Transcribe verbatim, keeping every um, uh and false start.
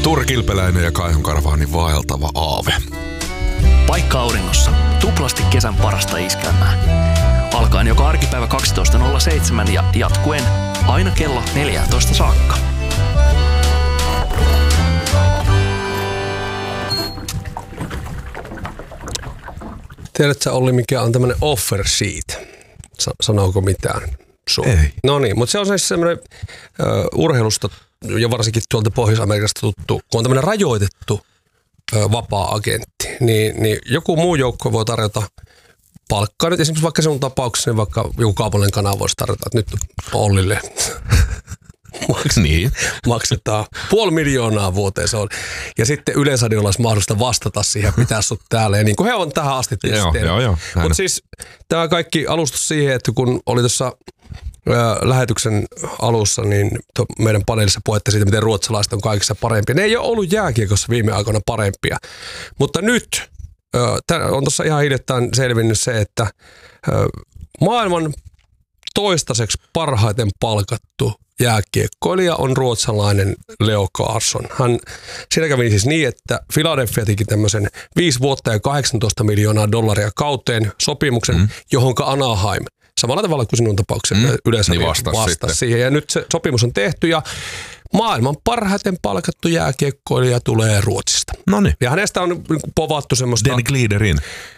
Tuuri Kilpeläinen ja Kaihon Karvaanin vaeltava aave. Paikka auringossa. Tuplasti kesän parasta iskelmää. Alkaen joka arkipäivä kaksitoista nolla seitsemän ja jatkuen aina kello neljätoista saakka. Tiedätkö, Olli, mikä on tämmöinen offer sheet? Sanooko mitään? Sun? Ei. No niin, mutta se on siis semmoinen uh, urheilusta ja varsinkin tuolta Pohjois-Amerikasta tuttu, kun on tämmöinen rajoitettu uh, vapaa-agentti, niin, niin joku muu joukko voi tarjota palkkaa. Nyt esimerkiksi vaikka sinun tapauksessa, niin vaikka joku kaupallinen kanava voisi tarjota, että nyt Ollille Maks, niin. maksetaan puoli miljoonaa vuoteen se on. Ja sitten Yleisradiolla olisi mahdollista vastata siihen ja pitää sut täällä. Ja niin kuin he on tähän asti tietysti. Joo, joo, joo. Mutta siis tämä kaikki alustus siihen, että kun oli tuossa lähetyksen alussa, niin meidän paneelissa puhuttiin siitä, miten ruotsalaiset on kaikissa parempia. Ne ei ole ollut jääkiekossa viime aikoina parempia. Mutta nyt on tuossa ihan hiljattain selvinnyt se, että maailman toistaiseksi parhaiten palkattu jääkiekkoilija on ruotsalainen Leo Carlsson. Hän, siinä kävi siis niin, että Philadelphia teki tämmöisen viisi vuotta ja kahdeksantoista miljoonaa dollaria kauteen sopimuksen, mm. johonka Anaheim samalla tavalla kuin sinun tapauksessa mm. yleensä niin vastasi vasta siihen. Ja nyt se sopimus on tehty ja maailman parhaiten palkattu jääkiekkoilija tulee Ruotsista. Noniin. Ja hänestä on povattu semmoista... Den Gliderin.